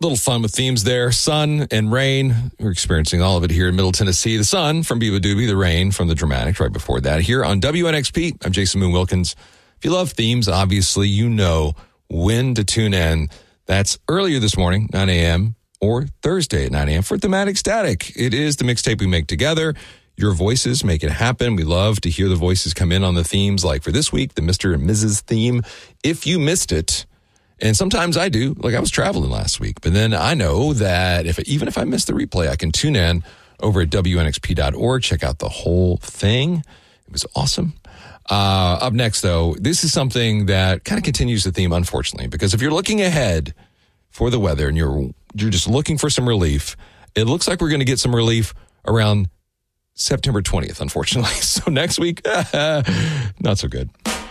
Little fun with themes there. Sun and rain. We're experiencing all of it here in Middle Tennessee. The sun from Biba Doobie, the rain from the Dramatics right before that. Here on WNXP, I'm Jason Moon Wilkins. If you love themes, obviously you know when to tune in. That's earlier this morning, 9 a.m., or Thursday at 9 a.m. for Thematic Static. It is the mixtape we make together. Your voices make it happen. We love to hear the voices come in on the themes, like for this week, the Mr. and Mrs. theme. If you missed it, and sometimes I do, like I was traveling last week, but then I know that even if I miss the replay, I can tune in over at WNXP.org, check out the whole thing. It was awesome. Up next, though, this is something that kind of continues the theme, unfortunately, because if you're looking ahead for the weather and you're just looking for some relief, it looks like we're going to get some relief around September 20th, unfortunately. So next week, not so good.